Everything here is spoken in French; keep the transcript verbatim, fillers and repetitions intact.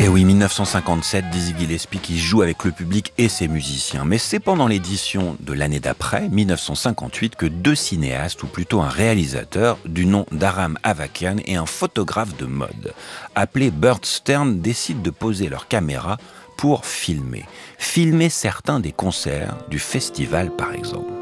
Et oui, dix-neuf cent cinquante-sept, Dizzy Gillespie qui joue avec le public et ses musiciens. Mais c'est pendant l'édition de l'année d'après, dix-neuf cent cinquante-huit, que deux cinéastes, ou plutôt un réalisateur, du nom d'Aram Avakian et un photographe de mode, appelé Burt Stern, décident de poser leur caméra pour filmer. Filmer certains des concerts du festival, par exemple.